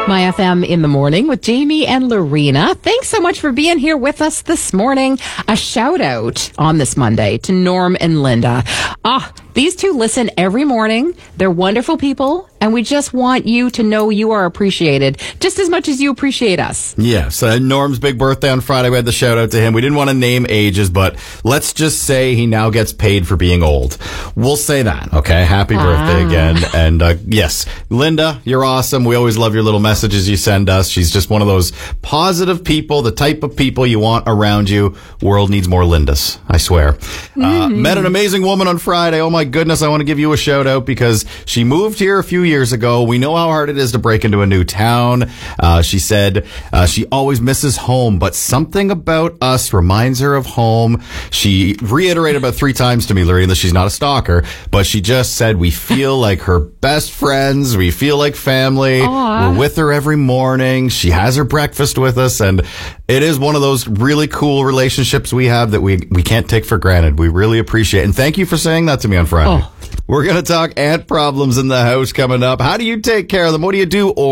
My FM in the morning with Jamie and Lorena. Thanks so much for being here with us this morning. A shout out on this Monday to Norm and Linda. These two listen every morning. They're wonderful people, and we just want you to know you are appreciated just as much as you appreciate us. Yes, Norm's big birthday on Friday. We had the shout out to him. We didn't want to name ages, but let's just say he now gets paid for being old. We'll say that, okay? Happy birthday again. And yes, Linda, you're awesome. We always love your little messages you send us. She's just one of those positive people, the type of people you want around you. World needs more Lindas, I swear. Met an amazing woman on Friday. Oh my goodness, I want to give you a shout out because she moved here a few years ago. We know how hard it is to break into a new town. She said she always misses home, but something about us reminds her of home. She reiterated about 3 times to me, Lorena, that she's not a stalker, but she just said we feel like her best friends. We feel like family. Aww. We're with her every morning. She has her breakfast with us, and it is one of those really cool relationships we have that we can't take for granted. We really appreciate it. And thank you for saying that to me on Friday. We're going to talk ant problems in the house coming up. How do you take care of them? What do you do?